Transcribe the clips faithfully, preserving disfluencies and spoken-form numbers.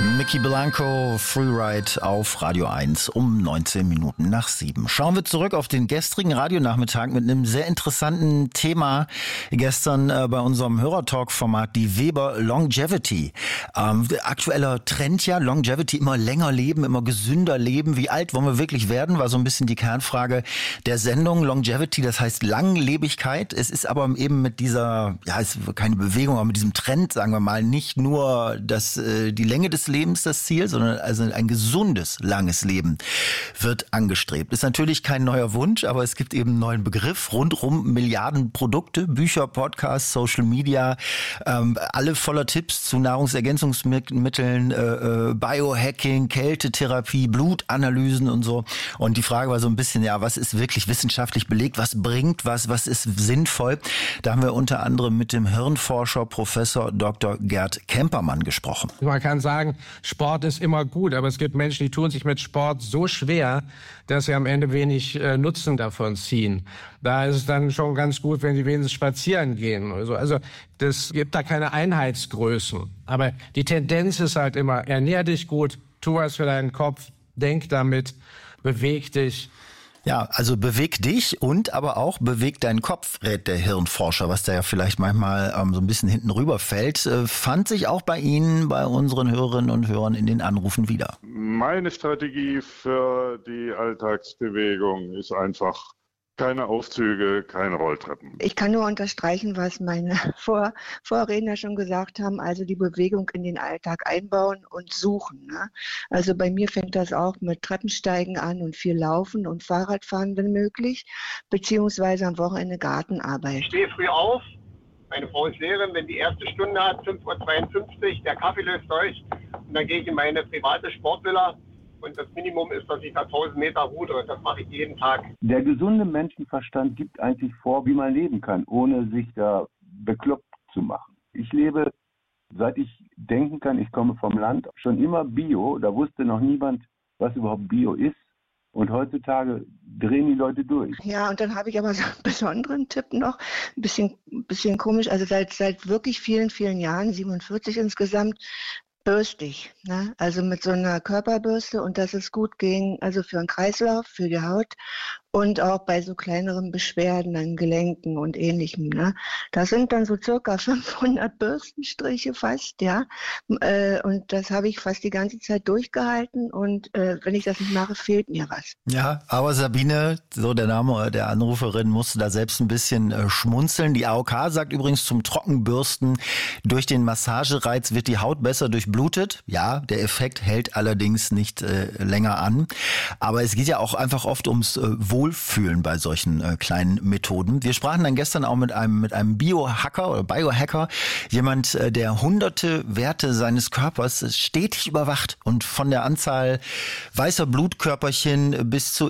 Mickey Blanco, Freeride auf Radio eins um neunzehn Minuten nach sieben. Schauen wir zurück auf den gestrigen Radionachmittag mit einem sehr interessanten Thema. Gestern äh, bei unserem Hörertalk-Format, die Weber Longevity. Ähm, aktueller Trend ja, Longevity, immer länger leben, immer gesünder leben. Wie alt wollen wir wirklich werden, war so ein bisschen die Kernfrage der Sendung. Longevity, das heißt Langlebigkeit. Es ist aber eben mit dieser, ja, es ist keine Bewegung, aber mit diesem Trend, sagen wir mal, nicht nur das, äh, die Länge des Lebens das Ziel, sondern also ein gesundes, langes Leben wird angestrebt. Ist natürlich kein neuer Wunsch, aber es gibt eben einen neuen Begriff. Rundum Milliarden Produkte, Bücher, Podcasts, Social Media, ähm, alle voller Tipps zu Nahrungsergänzungsmitteln, äh, äh, Biohacking, Kältetherapie, Blutanalysen und so. Und die Frage war so ein bisschen, ja, was ist wirklich wissenschaftlich belegt? Was bringt was? Was ist sinnvoll? Da haben wir unter anderem mit dem Hirnforscher Professor Doktor Gerd Kempermann gesprochen. Man kann sagen, Sport ist immer gut, aber es gibt Menschen, die tun sich mit Sport so schwer, dass sie am Ende wenig äh, Nutzen davon ziehen. Da ist es dann schon ganz gut, wenn sie wenigstens spazieren gehen oder so. Also das gibt da keine Einheitsgrößen. Aber die Tendenz ist halt immer, ernähr dich gut, tu was für deinen Kopf, denk damit, beweg dich. Ja, also beweg dich und aber auch beweg deinen Kopf, rät der Hirnforscher, was da ja vielleicht manchmal ähm, so ein bisschen hinten rüberfällt. Äh, fand sich auch bei Ihnen, bei unseren Hörerinnen und Hörern in den Anrufen wieder. Meine Strategie für die Alltagsbewegung ist einfach keine Aufzüge, keine Rolltreppen. Ich kann nur unterstreichen, was meine Vor Vorredner schon gesagt haben, also die Bewegung in den Alltag einbauen und suchen. Ne? Also bei mir fängt das auch mit Treppensteigen an und viel Laufen und Fahrradfahren, wenn möglich, beziehungsweise am Wochenende Gartenarbeit. Ich stehe früh auf, meine Frau ist Lehrerin, wenn die erste Stunde hat, fünf Uhr zweiundfünfzig, der Kaffee löst durch und dann gehe ich in meine private Sportvilla. Und das Minimum ist, dass ich da tausend Meter rudere. Das mache ich jeden Tag. Der gesunde Menschenverstand gibt eigentlich vor, wie man leben kann, ohne sich da bekloppt zu machen. Ich lebe, seit ich denken kann, ich komme vom Land, schon immer Bio. Da wusste noch niemand, was überhaupt Bio ist. Und heutzutage drehen die Leute durch. Ja, und dann habe ich aber so einen besonderen Tipp noch. Ein bisschen, bisschen komisch. Also seit, seit wirklich vielen, vielen Jahren, siebenundvierzig insgesamt, bürstig, ne? Also mit so einer Körperbürste und dass es gut ging, also für den Kreislauf, für die Haut und auch bei so kleineren Beschwerden an Gelenken und Ähnlichem. Ne? Das sind dann so circa fünfhundert Bürstenstriche fast, ja. Äh, und das habe ich fast die ganze Zeit durchgehalten und äh, wenn ich das nicht mache, fehlt mir was. Ja, aber Sabine, so der Name der Anruferin, musste da selbst ein bisschen äh, schmunzeln. Die A O K sagt übrigens zum Trockenbürsten, durch den Massagereiz wird die Haut besser durchblutet. Ja, der Effekt hält allerdings nicht äh, länger an. Aber es geht ja auch einfach oft ums äh, Wohlfühlen bei solchen äh, kleinen Methoden. Wir sprachen dann gestern auch mit einem mit einem Biohacker oder Biohacker, jemand, äh, der hunderte Werte seines Körpers stetig überwacht und von der Anzahl weißer Blutkörperchen bis zur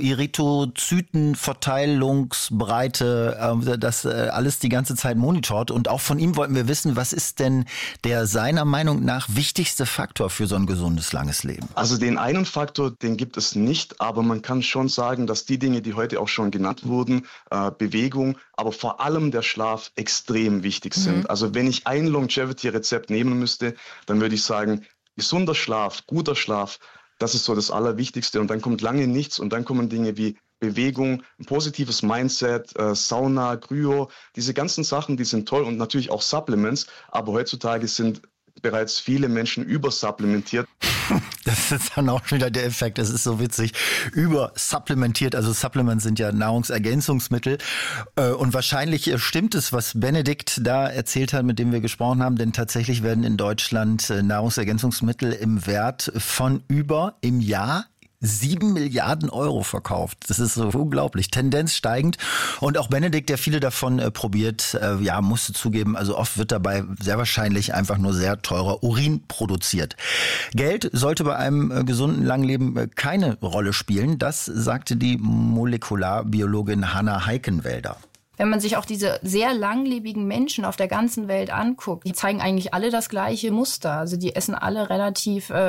Erythrozytenverteilungsbreite, äh, das äh, alles die ganze Zeit monitort. Und auch von ihm wollten wir wissen, was ist denn der seiner Meinung nach wichtigste Faktor für so ein gesundes, langes Leben? Also den einen Faktor, den gibt es nicht, aber man kann schon sagen, dass die Dinge, die heute auch schon genannt wurden, äh, Bewegung, aber vor allem der Schlaf extrem wichtig sind. Mhm. Also wenn ich ein Longevity-Rezept nehmen müsste, dann würde ich sagen, gesunder Schlaf, guter Schlaf, das ist so das Allerwichtigste. Und dann kommt lange nichts und dann kommen Dinge wie Bewegung, ein positives Mindset, äh, Sauna, Kryo, diese ganzen Sachen, die sind toll und natürlich auch Supplements, aber heutzutage sind bereits viele Menschen übersupplementiert. Das ist dann auch wieder der Effekt, das ist so witzig, übersupplementiert, also Supplements sind ja Nahrungsergänzungsmittel und wahrscheinlich stimmt es, was Benedikt da erzählt hat, mit dem wir gesprochen haben, denn tatsächlich werden in Deutschland Nahrungsergänzungsmittel im Wert von über im Jahr sieben Milliarden Euro verkauft. Das ist so unglaublich. Tendenz steigend. Und auch Benedikt, der viele davon äh, probiert, äh, ja, musste zugeben, also oft wird dabei sehr wahrscheinlich einfach nur sehr teurer Urin produziert. Geld sollte bei einem äh, gesunden Langleben äh, keine Rolle spielen. Das sagte die Molekularbiologin Hanna Heikenwälder. Wenn man sich auch diese sehr langlebigen Menschen auf der ganzen Welt anguckt, die zeigen eigentlich alle das gleiche Muster. Also die essen alle relativ äh,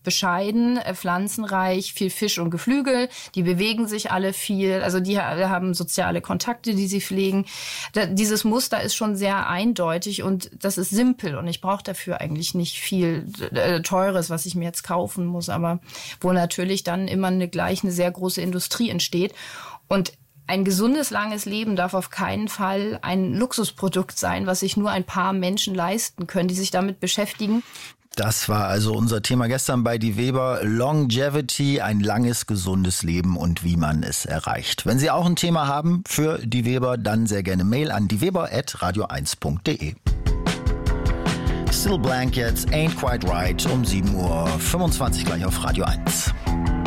bescheiden, äh, pflanzenreich, viel Fisch und Geflügel. Die bewegen sich alle viel. Also die alle haben soziale Kontakte, die sie pflegen. Da, dieses Muster ist schon sehr eindeutig und das ist simpel. Und ich brauche dafür eigentlich nicht viel äh, Teures, was ich mir jetzt kaufen muss. Aber wo natürlich dann immer eine, gleich eine sehr große Industrie entsteht. Und ein gesundes, langes Leben darf auf keinen Fall ein Luxusprodukt sein, was sich nur ein paar Menschen leisten können, die sich damit beschäftigen. Das war also unser Thema gestern bei Die Weber. Longevity, ein langes, gesundes Leben und wie man es erreicht. Wenn Sie auch ein Thema haben für Die Weber, dann sehr gerne Mail an dieweber at radio eins punkt de. Still Blank jetzt, Ain't Quite Right, um sieben Uhr fünfundzwanzig gleich auf Radio eins.